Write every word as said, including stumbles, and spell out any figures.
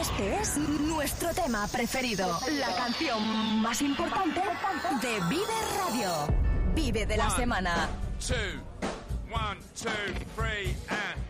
Este es nuestro tema preferido, la canción más importante de Vive Radio. Vive de la semana. Two, one, two, three, and